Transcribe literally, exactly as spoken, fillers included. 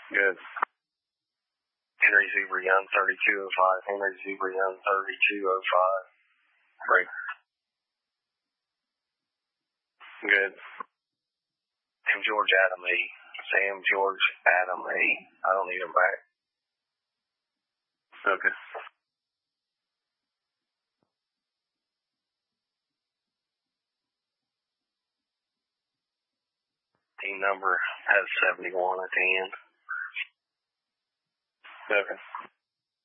Good. Henry Zebra Young, thirty-two oh five. Henry Zebra Young, thirty-two oh five. Break. Good. Sam George Adam A. Sam George Adam A. I don't need him back. Okay. Team number has seventy-one at the end. Okay.